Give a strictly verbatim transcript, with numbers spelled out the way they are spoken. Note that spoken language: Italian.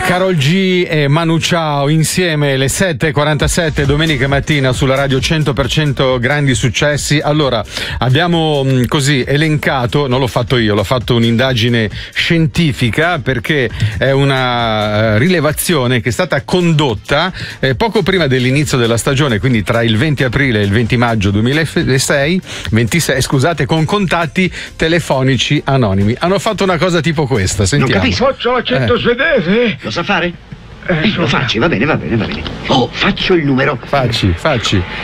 Karol G e Manu Chao insieme alle sette e quarantasette domenica mattina sulla radio cento per cento grandi successi. Allora, abbiamo mh, così elencato, non l'ho fatto io, l'ho fatto un'indagine scientifica perché è una uh, rilevazione che è stata condotta eh, poco prima dell'inizio della stagione, quindi tra il venti aprile e il venti maggio duemilasei, ventisei, scusate, con contatti telefonici anonimi. Hanno fatto una cosa tipo questa, sentiamo. Non capisco. Faccio l'accento Eh. svedese? Lo sa fare? Eh, Eh, lo facci, va bene, va bene, va bene. Oh, faccio il numero. Facci, facci.